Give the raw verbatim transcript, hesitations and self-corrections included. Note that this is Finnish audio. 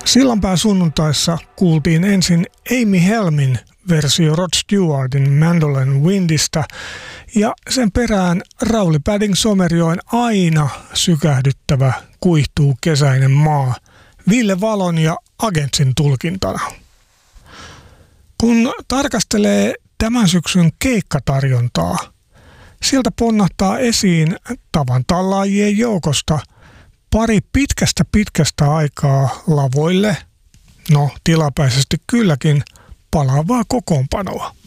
Sillanpää sunnuntaissa kuultiin ensin Amy Helmin versio Rod Stewartin Mandolin Windistä ja sen perään Rauli Padding-Somerjoen aina sykähdyttävä kuihtuu kesäinen maa Ville Valon ja Agentsin tulkintana. Kun tarkastelee tämän syksyn keikkatarjontaa, sieltä ponnahtaa esiin tavan tallaajien joukosta pari pitkästä pitkästä aikaa lavoille, no tilapäisesti kylläkin, palaavaa kokoonpanoa.